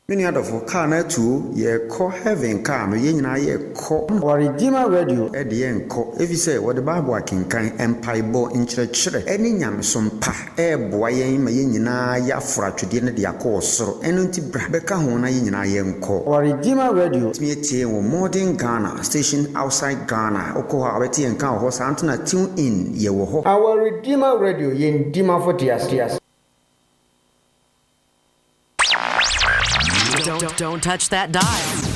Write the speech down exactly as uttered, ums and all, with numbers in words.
Many other for car na two ye call heaven car no ye nyina ye call or Redeemer Radio e de en call if you say what the Bible akenkan empire bo nkyerɛkyerɛ ɛne nyamesom pa e boa yɛn ma ye nyina ya afra twede ne de akɔ soro ɛno nti bra bɛka ho na ye nyina ye nkɔ or Redeemer Radio me tie wo modern Ghana station outside Ghana okɔ ha bɛtie nka ho sa antena tune in ye wo ho our Redeemer Radio yen dima for tias tias. Don't, don't, don't touch that dial.